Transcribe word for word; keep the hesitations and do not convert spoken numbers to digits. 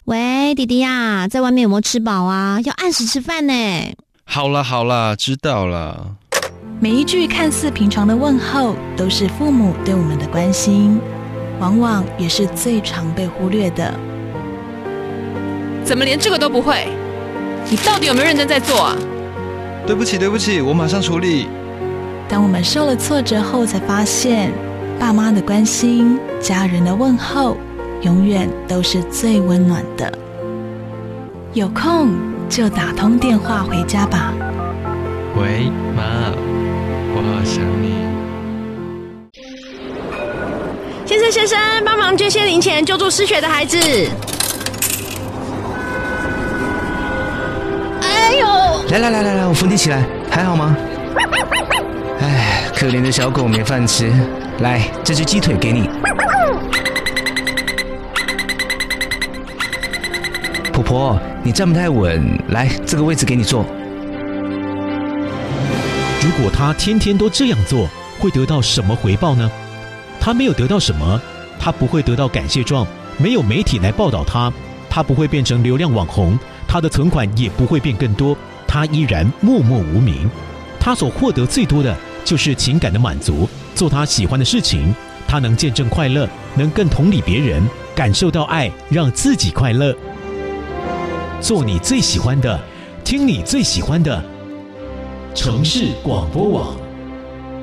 喂，弟弟呀，在外面有没有吃饱啊？要按时吃饭呢。 好啦好啦，知道了。 每一句看似平常的问候，都是父母对我们的关心，往往也是最常被忽略的。 怎么连这个都不会？你到底有没有认真在做啊？ 对不起对不起，我马上处理。 当我们受了挫折后，才发现爸妈的关心，家人的问候，永远都是最温暖的。有空就打通电话回家吧。 喂，妈，我好想你。 先生先生，帮忙捐些零钱救助失学的孩子。哎呦！ 来来来来来，我扶你起来，还好吗？哎，可怜的小狗没饭吃，来，这只鸡腿给你。婆婆，你站不太稳，来，这个位置给你坐。 如果他天天都这样做，会得到什么回报呢？他没有得到什么，他不会得到感谢状，没有媒体来报道他，他不会变成流量网红，他的存款也不会变更多，他依然默默无名。他所获得最多的就是情感的满足，做他喜欢的事情，他能见证快乐，能更同理别人，感受到爱，让自己快乐。做你最喜欢的，听你最喜欢的。城市广播网。